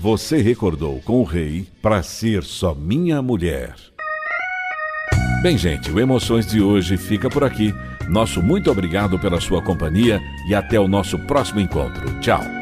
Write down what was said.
você recordou com o rei pra ser só minha mulher. Bem, gente, o Emoções de hoje fica por aqui. Nosso muito obrigado pela sua companhia e até o nosso próximo encontro. Tchau.